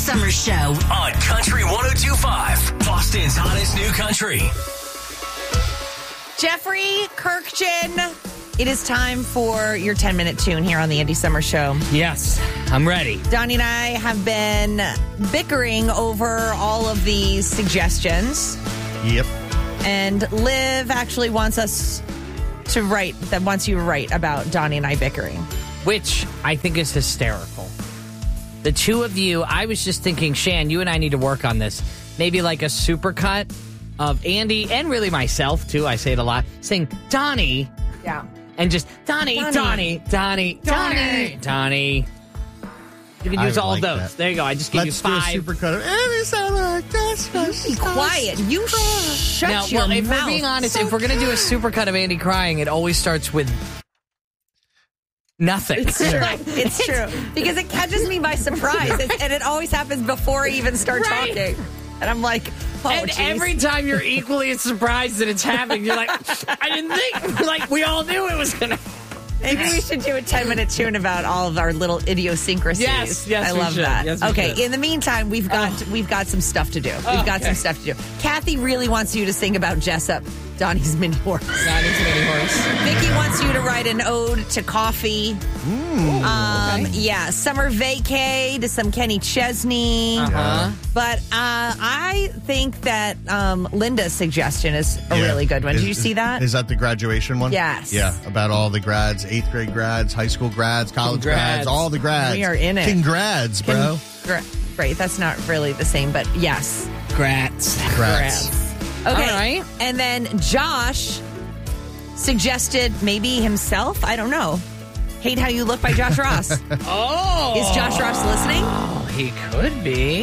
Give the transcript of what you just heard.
Summer Show on Country 102.5, Boston's hottest new country. Jeffrey Kirkjian, it is time for your 10-minute tune here on the Andy Summer Show. Yes, I'm ready. Donnie and I have been bickering over all of these suggestions. Yep. And Liv actually wants us to write about Donnie and I bickering. Which I think is hysterical. The two of you, I was just thinking, Shan, you and I need to work on this. Maybe like a supercut of Andy and really myself, too. I say it a lot. Saying, Donnie. Yeah. And just, Donnie. You can use all like of those. that. There you go. I just gave you 5. Let's do a supercut of Andy Summer. Be quiet. You shut Now, your if mouth. we're being honest, if we're going to do a supercut of Andy crying, it always starts with nothing. It's true. It's true. Because it catches me by surprise. And it always happens before I even start talking. And I'm like, and geez. every time you're equally as surprised that it's happening, you're like, I didn't think, like, we all knew it was going to. Maybe we should do a 10-minute tune about all of our little idiosyncrasies. Yes, I we love should. that. Yes, we okay, should. in the meantime, we've got some stuff to do. Some stuff to do. Kathy really wants you to sing about Jessup, Donnie's mini horse. Donnie's mini horse. Vicky wants you to write an ode to coffee. Okay. Yeah, summer vacay to some Kenny Chesney. Uh-huh. But I think that Linda's suggestion is a really good one. Did you see that? Is that the graduation one? Yes. Yeah, about all the grads, 8th grade grads, high school grads, college grads, all the grads. We are in it. Congrats, bro. Great. That's not really the same, but yes. Grats. Okay. All right. And then Josh suggested maybe himself. I don't know. Hate How You Look by Josh Ross. Oh. Is Josh Ross listening? Oh, he could be.